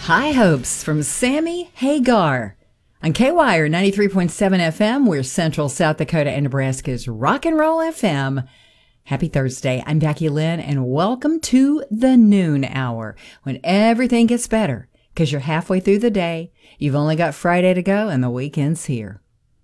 High hopes from Sammy Hagar. On KWIRE 93.7 FM, we're Central South Dakota and Nebraska's Rock and Roll FM. Happy Thursday. I'm Becky Lynn, and welcome to the noon hour, when everything gets better, because you're halfway through the day, you've only got Friday to go, and the weekend's here.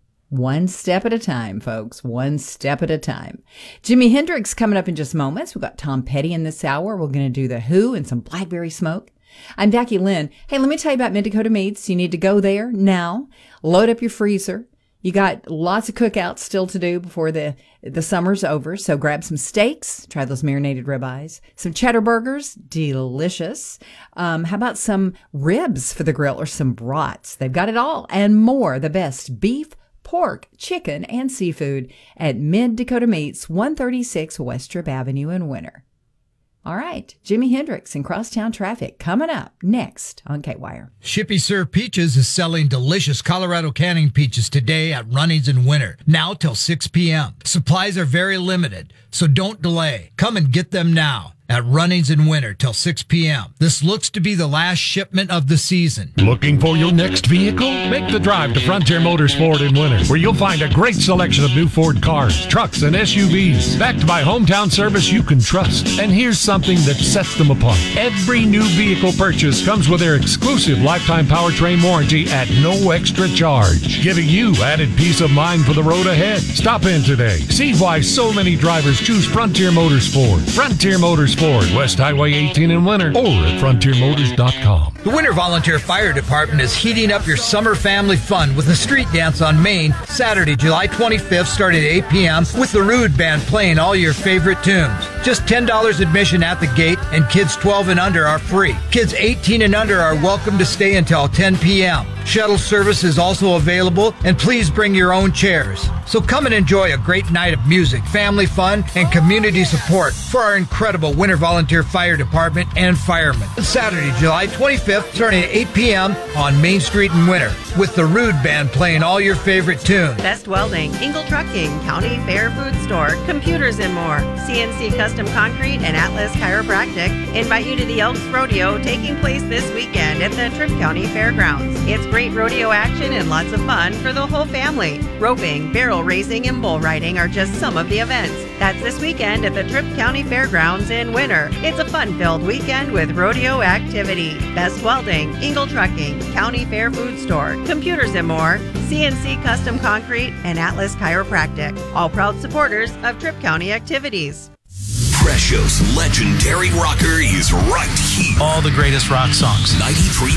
One step at a time, folks. One step at a time. Jimi Hendrix coming up in just moments. We've got Tom Petty in this hour. We're going to do The Who and some Blackberry Smoke. I'm Becky Lynn. Hey, let me tell you about Mid-Dakota Meats. You need to go there now. Load up your freezer. You got lots of cookouts still to do before the summer's over. So grab some steaks. Try those marinated ribeyes. Some cheddar burgers. Delicious. How about some ribs for the grill or some brats? They've got it all and more. The best beef, pork, chicken, and seafood at Mid-Dakota Meats, 136 West Strip Avenue in Winter. All right, Jimi Hendrix and Crosstown Traffic coming up next on KWIRE. Shippy Sir Peaches is selling delicious Colorado canning peaches today at Runnings in Winter, now till 6 p.m. Supplies are very limited, so don't delay. Come and get them now at Runnings in Winter till 6 p.m. This looks to be the last shipment of the season. Looking for your next vehicle? Make the drive to Frontier Motors Ford in Winter, where you'll find a great selection of new Ford cars, trucks, and SUVs, backed by hometown service you can trust. And here's something that sets them apart. Every new vehicle purchase comes with their exclusive lifetime powertrain warranty at no extra charge, giving you added peace of mind for the road ahead. Stop in today. See why so many drivers choose Frontier Motors Ford. Frontier Motors Ford, West Highway 18 in Winter, or at frontiermotors.com. The Winter Volunteer Fire Department is heating up your summer family fun with a street dance on Main, Saturday, July 25th, starting at 8 p.m. with the Rude Band playing all your favorite tunes. Just $10 admission at the gate, and kids 12 and under are free. Kids 18 and under are welcome to stay until 10 p.m. Shuttle service is also available, and please bring your own chairs. So come and enjoy a great night of music, family fun, and community support for our incredible Winter Volunteer Fire Department and firemen. Saturday, July 25th, starting at 8 p.m. on Main Street in Winter, with the Rude Band playing all your favorite tunes. Best Welding, Engel Trucking, County Fair Food Store, Computers and More, CNC Custom Concrete, and Atlas Chiropractic invite you to the Elks Rodeo taking place this weekend at the Tripp County Fairgrounds. It's great rodeo action and lots of fun for the whole family. Roping, barrel racing, and bull riding are just some of the events. That's this weekend at the Tripp County Fairgrounds in Winter. It's a fun-filled weekend with rodeo activity. Best Welding, Engel Trucking, County Fair Food Store, Computers and More, CNC Custom Concrete, and Atlas Chiropractic. All proud supporters of Tripp County activities. Presho's legendary rocker is right here. All the greatest rock songs. 93.7